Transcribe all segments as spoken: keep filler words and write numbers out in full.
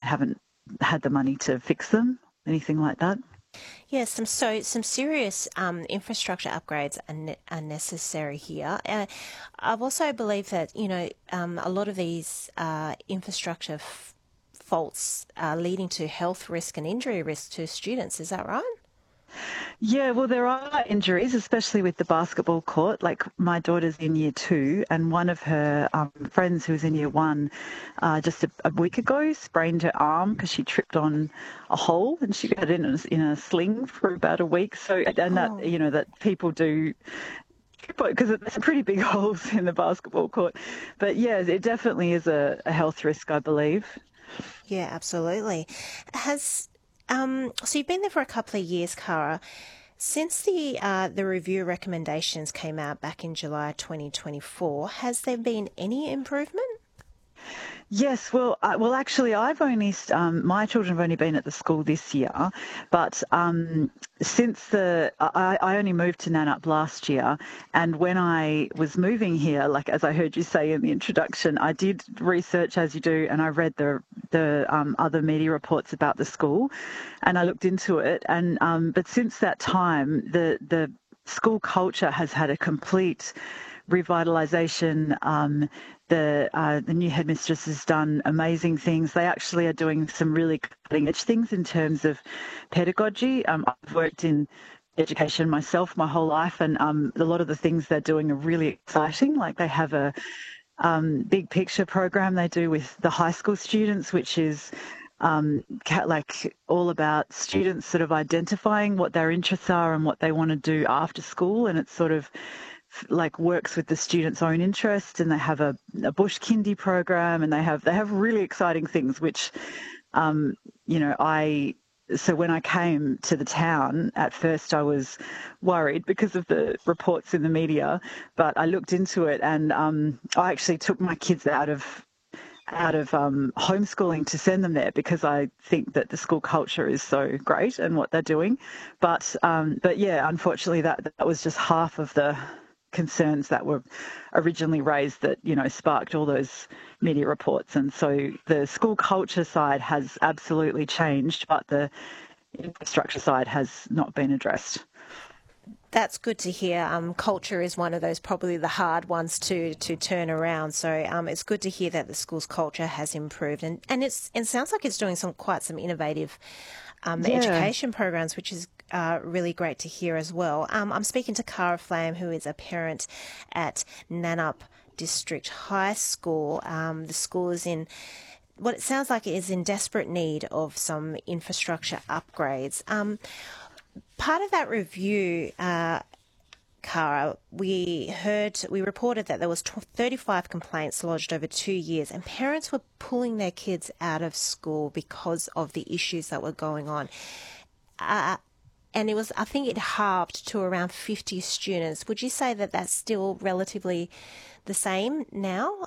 haven't had the money to fix them, anything like that. Yes, some so some serious um, infrastructure upgrades are, ne- are necessary here. Uh, I've also believed that you know um, a lot of these uh, infrastructure f- faults are leading to health risk and injury risk to students. Is that right? Yeah, well, there are injuries, especially with the basketball court. Like my daughter's in year two, and one of her um, friends who was in year one uh, just a, a week ago sprained her arm because she tripped on a hole and she got in a, in a sling for about a week. So, and that, Oh, you know, that people do because there's pretty big holes in the basketball court. But yeah, it definitely is a, a health risk, I believe. yeah, absolutely. Has um, so you've been there for a couple of years, Cara. Since the uh, the review recommendations came out back in July twenty twenty-four, has there been any improvement? Yes, well, uh, well, actually, I've only um, my children have only been at the school this year, but um, since the I, I only moved to Nannup last year, and when I was moving here, like as I heard you say in the introduction, I did research as you do, and I read the the um, other media reports about the school, and I looked into it, and um, but since that time, the the school culture has had a complete revitalisation. Um, the uh, the new headmistress has done amazing things. They actually are doing some really cutting edge things in terms of pedagogy. Um, I've worked in education myself my whole life, and um, a lot of the things they're doing are really exciting. Like they have a um, big picture program they do with the high school students, which is um, like all about students sort of identifying what their interests are and what they want to do after school, and it's sort of like works with the students' own interest, and they have a, a bush kindy program, and they have they have really exciting things. Which, um, you know, I so when I came to the town, at first I was worried because of the reports in the media, but I looked into it, and um, I actually took my kids out of out of um, homeschooling to send them there because I think that the school culture is so great and what they're doing. But um, but yeah, unfortunately, that that was just half of the concerns that were originally raised that you know sparked all those media reports. And so the school culture side has absolutely changed, but the infrastructure side has not been addressed. That's good to hear. Um, culture is one of those probably the hard ones to to turn around. So um, it's good to hear that the school's culture has improved, and and it's it sounds like it's doing some quite some innovative um, Yeah. education programs, which is uh, really great to hear as well. Um, I'm speaking to Cara Flame, who is a parent at Nannup District High School. Um, the school is in what it sounds like it is in desperate need of some infrastructure upgrades. Um, part of that review, uh, Cara, we heard, we reported that there was thirty-five complaints lodged over two years, and parents were pulling their kids out of school because of the issues that were going on. Uh, and it was, I think it halved to around fifty students. Would you say that that's still relatively the same now?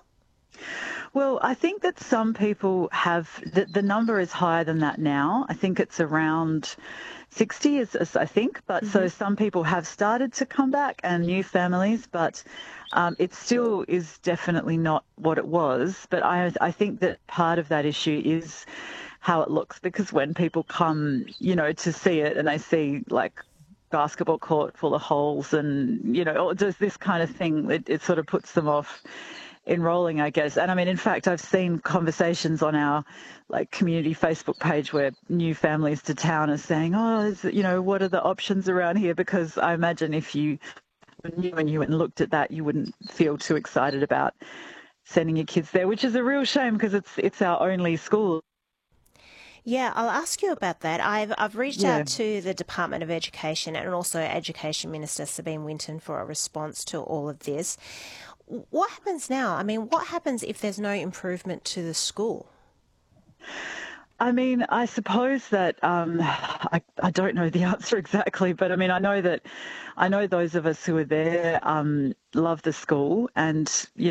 Well, I think that some people have the, the number is higher than that now. I think it's around sixty, is, is I think. But Mm-hmm. so some people have started to come back and new families, but um, it still is definitely not what it was. But I I think that part of that issue is how it looks, because when people come, you know, to see it and they see like basketball court full of holes and you know or does this kind of thing, it, it sort of puts them off enrolling, I guess. And I mean, in fact, I've seen conversations on our like community Facebook page where new families to town are saying, oh, is, you know, what are the options around here? Because I imagine if you knew and you went and looked at that, you wouldn't feel too excited about sending your kids there, which is a real shame because it's it's our only school. Yeah, I'll ask you about that. I've I've reached Yeah. out to the Department of Education and also Education Minister Sabine Winton for a response to all of this. What happens now? I mean, what happens if there's no improvement to the school? I mean, I suppose that um, I, I don't know the answer exactly, but I mean, I know that I know those of us who are there um, love the school, and you